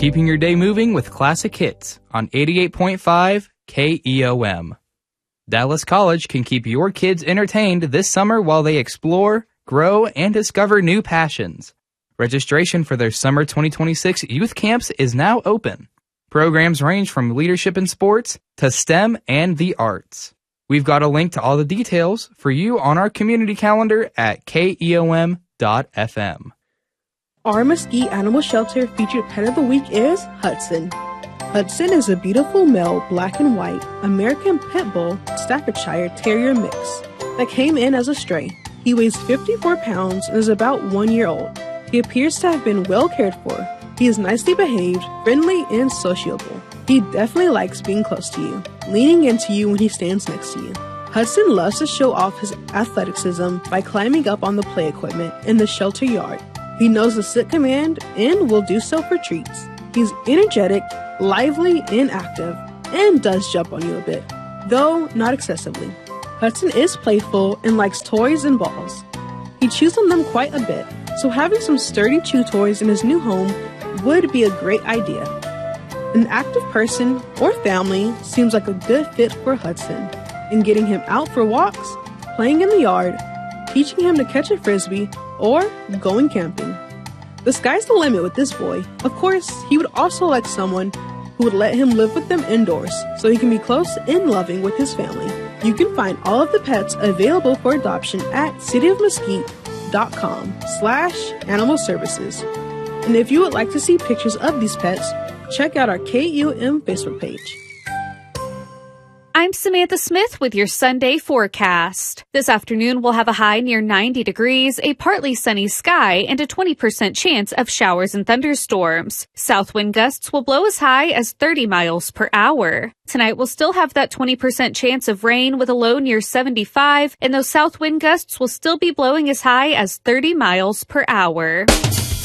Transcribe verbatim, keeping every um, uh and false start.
keeping your day moving with classic hits on eighty-eight point five K E O M. Dallas College can keep your kids entertained this summer while they explore, grow, and discover new passions. Registration for their summer twenty twenty-six youth camps is now open. Programs range from leadership in sports to STEM and the arts. We've got a link to all the details for you on our community calendar at K E O M dot F M. Our Mesquite Animal Shelter featured pet of the week is Hudson. Hudson is a beautiful male black and white American Pit Bull Staffordshire Terrier mix that came in as a stray. He weighs fifty-four pounds and is about one year old. He appears to have been well cared for. He is nicely behaved, friendly, and sociable. He definitely likes being close to you, leaning into you when he stands next to you. Hudson loves to show off his athleticism by climbing up on the play equipment in the shelter yard. He knows the sit command and will do so for treats. He's energetic, lively, and active, and does jump on you a bit, though not excessively. Hudson is playful and likes toys and balls. He chews on them quite a bit, so having some sturdy chew toys in his new home would be a great idea. An active person or family seems like a good fit for Hudson, and getting him out for walks, playing in the yard, teaching him to catch a frisbee, or going camping. The sky's the limit with this boy. Of course, he would also like someone who would let him live with them indoors so he can be close and loving with his family. You can find all of the pets available for adoption at cityofmesquite.com slash animal services. And if you would like to see pictures of these pets, check out our K E O M Facebook page. I'm Samantha Smith with your Sunday forecast. This afternoon, we'll have a high near ninety degrees, a partly sunny sky, and a twenty percent chance of showers and thunderstorms. South wind gusts will blow as high as thirty miles per hour. Tonight, we'll still have that twenty percent chance of rain with a low near seventy-five, and those south wind gusts will still be blowing as high as thirty miles per hour.